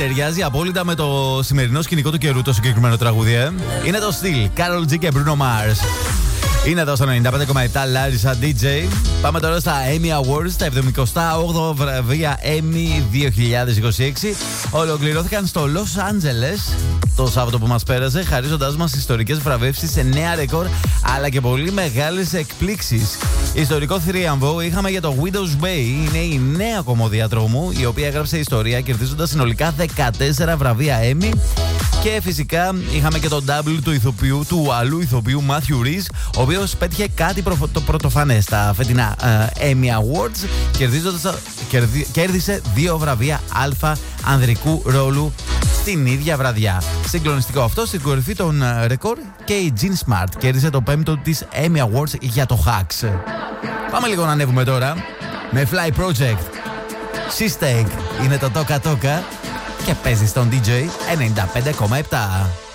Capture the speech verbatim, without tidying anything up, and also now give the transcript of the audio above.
Ταιριάζει απόλυτα με το σημερινό σκηνικό του καιρού το συγκεκριμένο τραγούδι, ε. Είναι το στυλ Karol G και Bruno Mars. Είναι εδώ στο ενενήντα πέντε κόμμα επτά Larissa ντι τζέι. Πάμε τώρα στα Emmy Awards, τα εβδομήντα οκτώ βραβεία Emmy δύο χιλιάδες είκοσι έξι. Ολοκληρώθηκαν στο Los Angeles το Σάββατο που μας πέρασε, χαρίζοντάς μας ιστορικές βραβεύσεις σε νέα ρεκόρ αλλά και πολύ μεγάλες εκπλήξεις. Ιστορικό θρίαμβο είχαμε για το Widow's Bay. Είναι η νέα κομμωδία τρόμου, η οποία έγραψε ιστορία κερδίζοντας συνολικά δεκατέσσερα βραβεία Emmy. Και φυσικά είχαμε και τον double του ηθοποιού, του αλλού ηθοποιού Matthew Rhys, ο οποίος πέτυχε κάτι προ, το πρωτοφανές στα φετινά uh, Emmy Awards, κερδίζοντας, κερδί, κέρδισε δύο βραβεία αλφα ανδρικού ρόλου στην ίδια βραδιά. Συγκλονιστικό αυτό, στην κορυφή των uh, ρεκόρ και η Jean Smart κέρδισε το πέμπτο της Emmy Awards για το Hacks. Πάμε λίγο να ανέβουμε τώρα με Fly Project. Seastake είναι το Toka Toka και παίζει στον ντι τζέι ενενήντα πέντε κόμμα επτά.